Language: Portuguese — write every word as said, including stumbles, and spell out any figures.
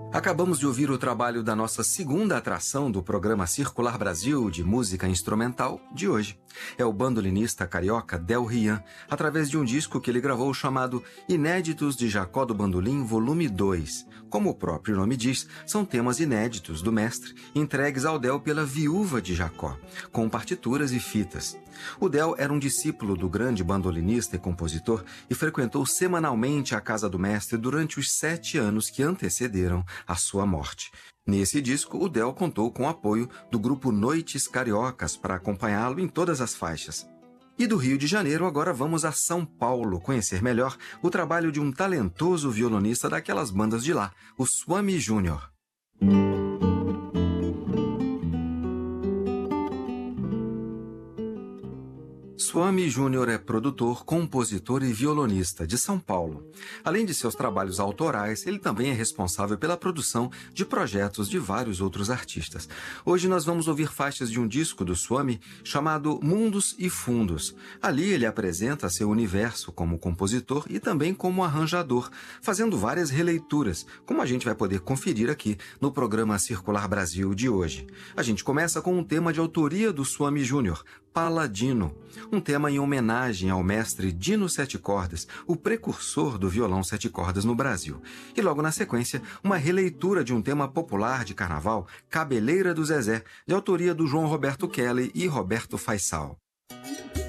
Acabamos de ouvir o trabalho da nossa segunda atração do programa Circular Brasil de música instrumental de hoje. É o bandolinista carioca Del Rian, através de um disco que ele gravou chamado Inéditos de Jacó do Bandolim, volume dois. Como o próprio nome diz, são temas inéditos do mestre, entregues ao Del pela viúva de Jacó, com partituras e fitas. O Del era um discípulo do grande bandolinista e compositor e frequentou semanalmente a casa do mestre durante os sete anos que antecederam a sua morte. Nesse disco, o Del contou com o apoio do grupo Noites Cariocas para acompanhá-lo em todas as faixas. E do Rio de Janeiro, agora vamos a São Paulo conhecer melhor o trabalho de um talentoso violonista daquelas bandas de lá, o Swami Júnior. Swami Júnior é produtor, compositor e violonista de São Paulo. Além de seus trabalhos autorais, ele também é responsável pela produção de projetos de vários outros artistas. Hoje nós vamos ouvir faixas de um disco do Swami chamado Mundos e Fundos. Ali ele apresenta seu universo como compositor e também como arranjador, fazendo várias releituras, como a gente vai poder conferir aqui no programa Circular Brasil de hoje. A gente começa com um tema de autoria do Swami Júnior, Paladino, um tema em homenagem ao mestre Dino Sete Cordas, o precursor do violão sete cordas no Brasil. E logo na sequência, uma releitura de um tema popular de carnaval, Cabeleira do Zezé, de autoria do João Roberto Kelly e Roberto Faisal.